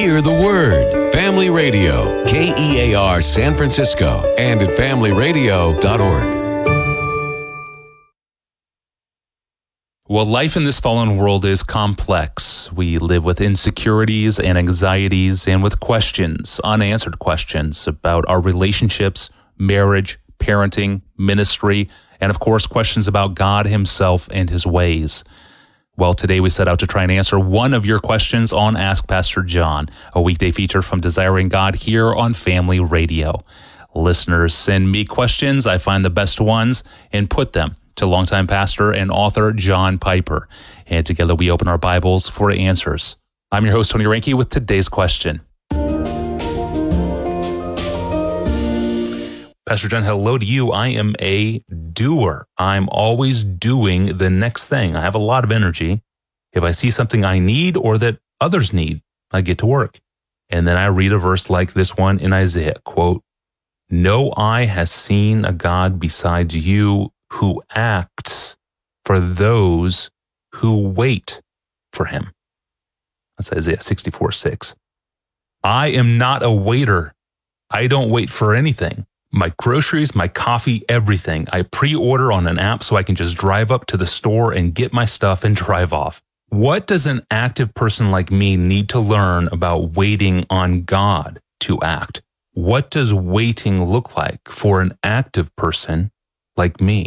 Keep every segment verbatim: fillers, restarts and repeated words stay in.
Hear the Word. Family Radio, K E A R San Francisco, and at family radio dot org. Well, life in this fallen world is complex. We live with insecurities and anxieties and with questions, unanswered questions about our relationships, marriage, parenting, ministry, and of course, questions about God himself and his ways. Well, today we set out to try and answer one of your questions on Ask Pastor John, a weekday feature from Desiring God here on Family Radio. Listeners send me questions. I find the best ones and put them to longtime pastor and author John Piper. And together we open our Bibles for answers. I'm your host, Tony Reinke, with today's question. Pastor John, hello to you. I am a doer. I'm always doing the next thing. I have a lot of energy. If I see something I need or that others need, I get to work. And then I read a verse like this one in Isaiah, quote, "No eye has seen a God besides you who acts for those who wait for him." That's Isaiah sixty-four six. I am not a waiter. I don't wait for anything. My groceries, my coffee, everything. I pre-order on an app so I can just drive up to the store and get my stuff and drive off. What does an active person like me need to learn about waiting on God to act? What does waiting look like for an active person like me?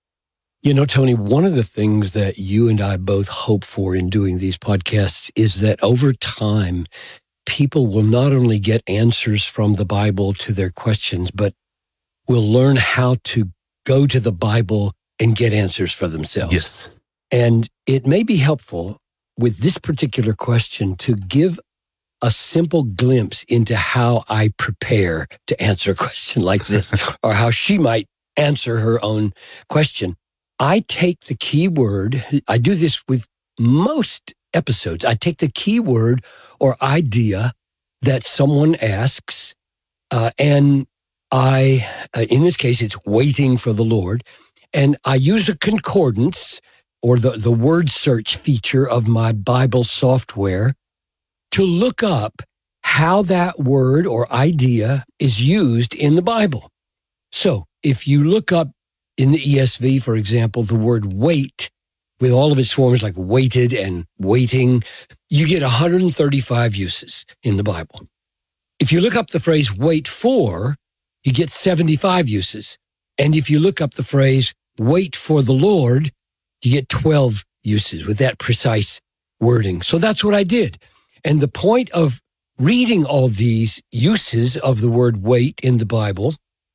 You know, Tony, one of the things that you and I both hope for in doing these podcasts is that over time, people will not only get answers from the Bible to their questions, but will learn how to go to the Bible and get answers for themselves. Yes. And it may be helpful with this particular question to give a simple glimpse into how I prepare to answer a question like this, or how she might answer her own question. I take the key word, I do this with most episodes, I take the key word or idea that someone asks, uh, and I, uh, in this case, it's waiting for the Lord, and I use a concordance or the, the word search feature of my Bible software to look up how that word or idea is used in the Bible. So if you look up in the E S V, for example, the word wait, with all of its forms like waited and waiting, you get one hundred thirty-five uses in the Bible. If you look up the phrase wait for, you get seventy-five uses. And if you look up the phrase wait for the Lord, you get twelve uses with that precise wording. So that's what I did. And the point of reading all these uses of the word wait in the Bible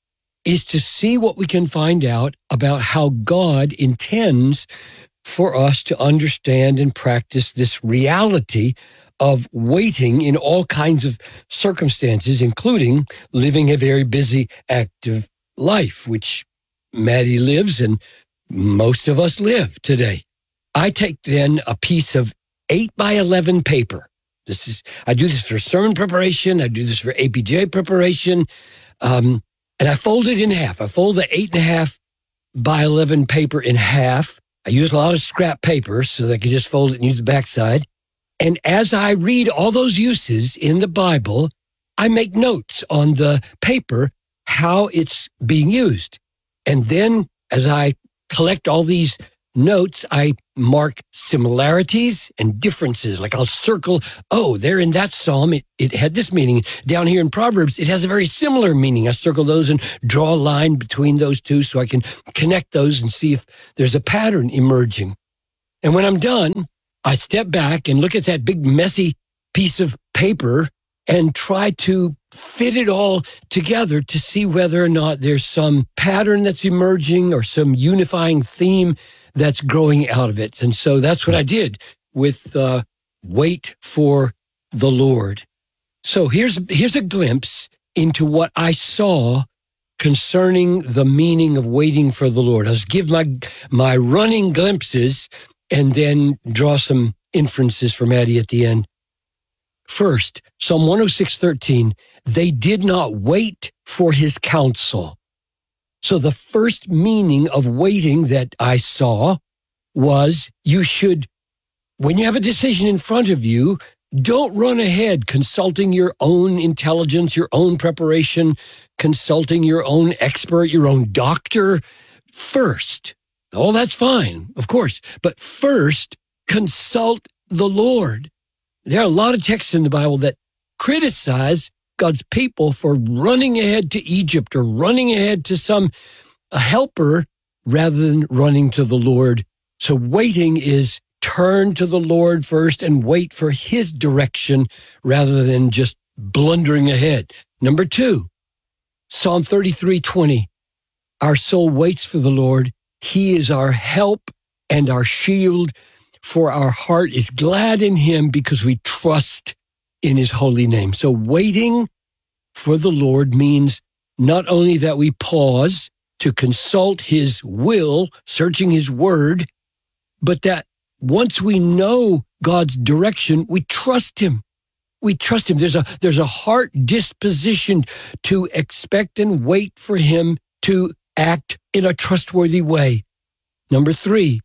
is to see what we can find out about how God intends for us to understand and practice this reality of waiting in all kinds of circumstances, including living a very busy, active life, which Maddie lives and most of us live today. I take then a piece of eight by eleven paper. This is, I do this for sermon preparation. I do this for A P J preparation. Um, and I fold it in half. I fold the eight and a half by eleven paper in half. I use a lot of scrap paper so that I can just fold it and use the backside. And as I read all those uses in the Bible, I make notes on the paper how it's being used. And then as I collect all these notes, I mark similarities and differences. Like I'll circle, oh, there in that psalm, it, it had this meaning. Down here in Proverbs, it has a very similar meaning. I circle those and draw a line between those two so I can connect those and see if there's a pattern emerging. And when I'm done, I step back and look at that big messy piece of paper and try to fit it all together to see whether or not there's some pattern that's emerging or some unifying theme that's growing out of it. And so that's what I did with uh, Wait for the Lord. So here's, here's a glimpse into what I saw concerning the meaning of waiting for the Lord. I'll just give my, my running glimpses and then draw some inferences from Maddie at the end. First, Psalm one oh six thirteen, they did not wait for his counsel. So the first meaning of waiting that I saw was you should, when you have a decision in front of you, Don't run ahead consulting your own intelligence, your own preparation, consulting your own expert, your own doctor first. Oh, that's fine, of course. But first, consult the Lord. There are a lot of texts in the Bible that criticize God's people for running ahead to Egypt or running ahead to some a helper rather than running to the Lord. So waiting is turn to the Lord first and wait for his direction rather than just blundering ahead. Number two, Psalm thirty-three twenty. Our soul waits for the Lord. He is our help and our shield, for our heart is glad in him because we trust in his holy name. So waiting for the Lord means not only that we pause to consult his will, searching his word, but that once we know God's direction, we trust him. We trust him. There's a, there's a heart disposition to expect and wait for him to act in a trustworthy way. Number three,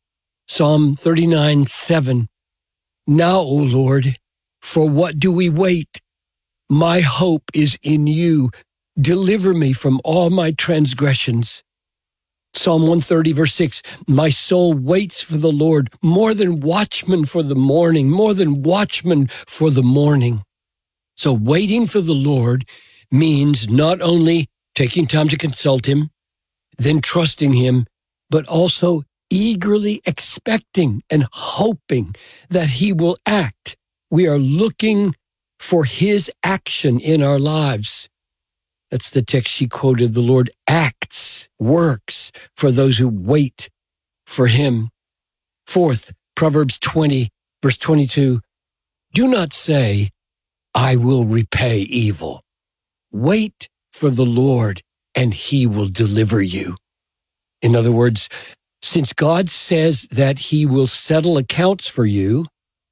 Psalm thirty-nine seven. Now, O Lord, for what do we wait? My hope is in you. Deliver me from all my transgressions. Psalm one thirty, verse six, my soul waits for the Lord more than watchmen for the morning, more than watchmen for the morning. So waiting for the Lord means not only taking time to consult him, then trusting him, but also eagerly expecting and hoping that he will act. We are looking for his action in our lives. That's the text she quoted. The Lord acts, works for those who wait for him. Fourth, Proverbs twenty, verse twenty-two. Do not say, I will repay evil. Wait for the Lord, and he will deliver you. In other words, since God says that he will settle accounts for you,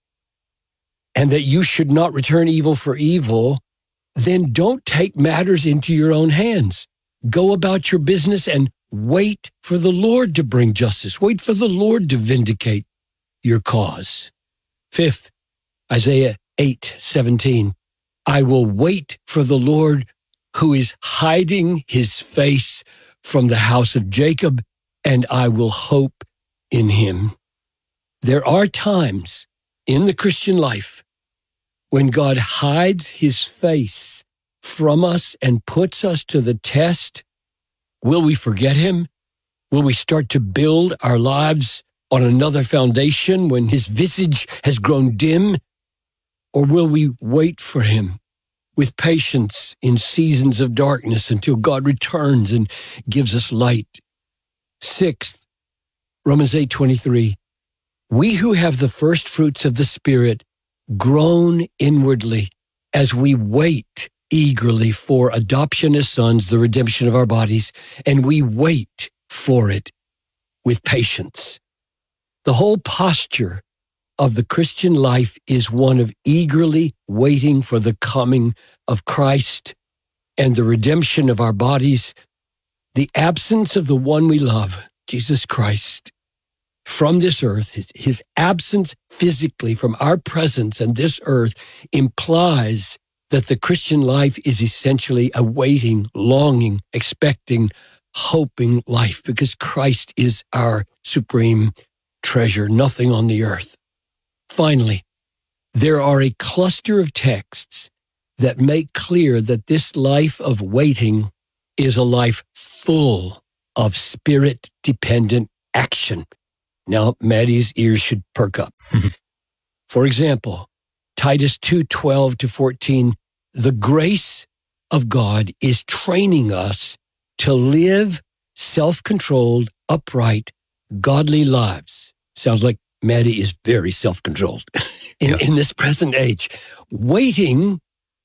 and that you should not return evil for evil, then don't take matters into your own hands. Go about your business and wait for the Lord to bring justice. Wait for the Lord to vindicate your cause. Fifth, Isaiah eight seventeen. I will wait for the Lord who is hiding his face from the house of Jacob, and I will hope in him. There are times in the Christian life when God hides his face from us and puts us to the test. Will we forget him? Will we start to build our lives on another foundation when his visage has grown dim? Or will we wait for him with patience in seasons of darkness until God returns and gives us light? Sixth, Romans eight twenty-three. We who have the first fruits of the Spirit groan inwardly as we wait eagerly for adoption as sons, the redemption of our bodies, and we wait for it with patience. The whole posture of the Christian life is one of eagerly waiting for the coming of Christ and the redemption of our bodies, the absence of the one we love, Jesus Christ, from this earth. His, his absence physically from our presence and this earth implies that the Christian life is essentially a waiting, longing, expecting, hoping life, because Christ is our supreme treasure, nothing on the earth. Finally, there are a cluster of texts that make clear that this life of waiting is a life full of spirit-dependent action. Now, Maddie's ears should perk up. For example, Titus two twelve to fourteen, the grace of God is training us to live self-controlled, upright, godly lives. Sounds like Maddie is very self-controlled in, yeah. in this present age. Waiting,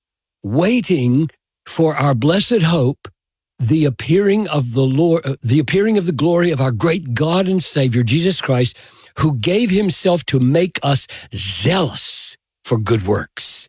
waiting for our blessed hope, the appearing of the Lord, uh, the appearing of the glory of our great God and Savior, Jesus Christ, who gave himself to make us zealous for good works.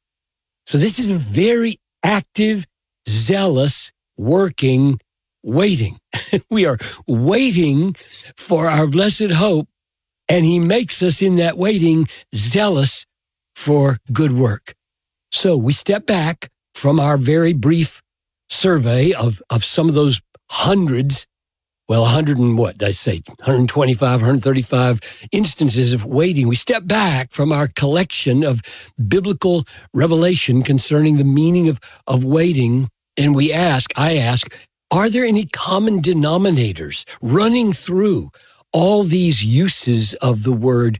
So this is a very active, zealous, working, waiting. We are waiting for our blessed hope, and he makes us in that waiting zealous for good work. So we step back from our very brief survey of, of some of those hundreds, well, one hundred and what did I say, one twenty-five, one thirty-five instances of waiting. We step back from our collection of biblical revelation concerning the meaning of, of waiting, and we ask, I ask, are there any common denominators running through all these uses of the word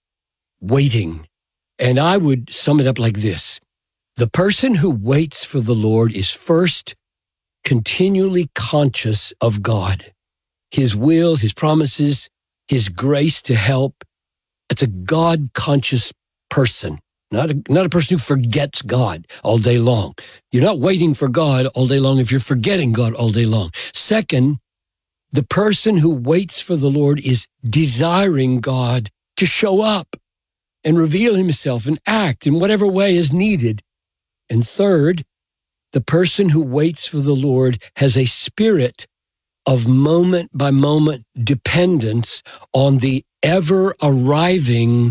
waiting? And I would sum it up like this. The person who waits for the Lord is first continually conscious of God, His will, His promises, His grace to help. It's a God-conscious person, not a, not a person who forgets God all day long. You're not waiting for God all day long if you're forgetting God all day long. Second, the person who waits for the Lord is desiring God to show up and reveal Himself and act in whatever way is needed. And third, the person who waits for the Lord has a spirit of moment-by-moment dependence on the ever-arriving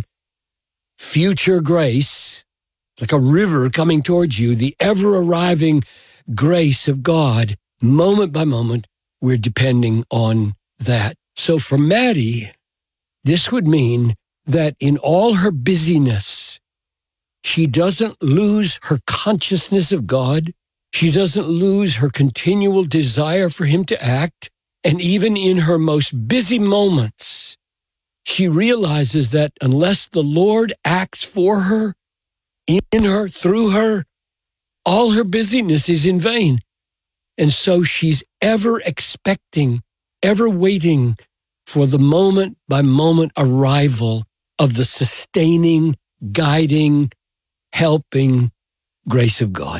future grace, like a river coming towards you, the ever-arriving grace of God. Moment by moment, we're depending on that. So for Maddie, this would mean that in all her busyness, she doesn't lose her consciousness of God. She doesn't lose her continual desire for Him to act. And even in her most busy moments, she realizes that unless the Lord acts for her, in her, through her, all her busyness is in vain. And so she's ever expecting, ever waiting for the moment by moment arrival of the sustaining, guiding, helping grace of God.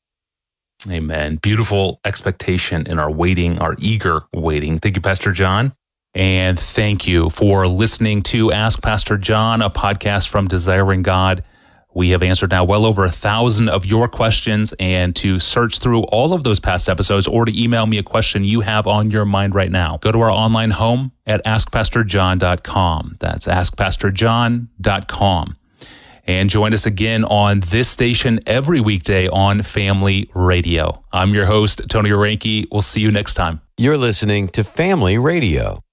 Amen. Beautiful expectation in our waiting, our eager waiting. Thank you, Pastor John. And thank you for listening to Ask Pastor John, a podcast from Desiring God. We have answered now well over a thousand of your questions, and to search through all of those past episodes or to email me a question you have on your mind right now, go to our online home at ask pastor john dot com. That's ask pastor john dot com. And join us again on this station every weekday on Family Radio. I'm your host, Tony Reinke. We'll see you next time. You're listening to Family Radio.